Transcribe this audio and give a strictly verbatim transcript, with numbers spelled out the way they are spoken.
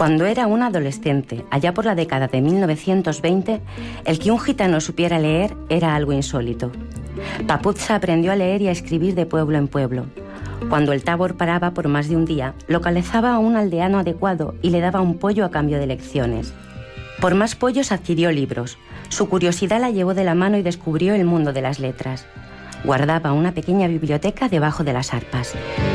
Cuando era un adolescente, allá por la década de mil novecientos veinte, el que un gitano supiera leer era algo insólito. Papuzza aprendió a leer y a escribir de pueblo en pueblo. Cuando el tabor paraba por más de un día, localizaba a un aldeano adecuado y le daba un pollo a cambio de lecciones. Por más pollos adquirió libros. Su curiosidad la llevó de la mano y descubrió el mundo de las letras. Guardaba una pequeña biblioteca debajo de las arpas.